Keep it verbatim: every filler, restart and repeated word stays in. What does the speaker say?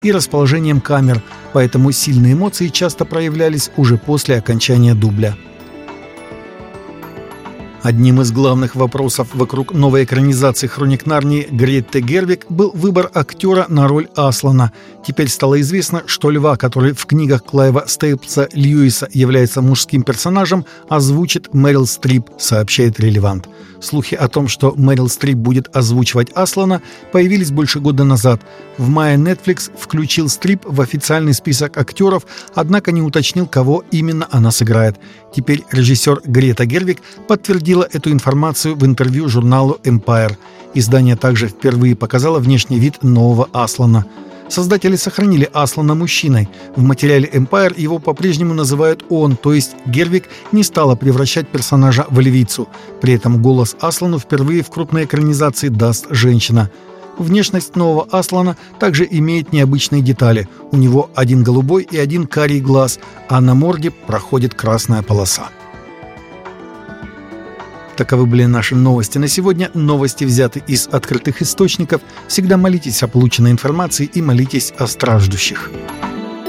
и расположением камер, поэтому сильные эмоции часто проявлялись уже после окончания дубля. Одним из главных вопросов вокруг новой экранизации «Хроник Нарнии» Гретты Гервиг был выбор актера на роль Аслана. Теперь стало известно, что льва, который в книгах Клайва Стейплса Льюиса является мужским персонажем, озвучит Мэрил Стрип, сообщает «Релевант». Слухи о том, что Мэрил Стрип будет озвучивать Аслана, появились больше года назад. В мае Netflix включил Стрип в официальный список актеров, однако не уточнил, кого именно она сыграет. Теперь режиссер Грета Гервиг подтвердила эту информацию в интервью журналу Empire. Издание также впервые показало внешний вид нового Аслана. Создатели сохранили Аслана мужчиной. В материале Empire его по-прежнему называют он, то есть Гервиг не стала превращать персонажа в львицу. При этом голос Аслану впервые в крупной экранизации даст женщина. Внешность нового Аслана также имеет необычные детали. У него один голубой и один карий глаз, а на морде проходит красная полоса. Таковы были наши новости на сегодня. Новости взяты из открытых источников. Всегда молитесь о полученной информации и молитесь о страждущих.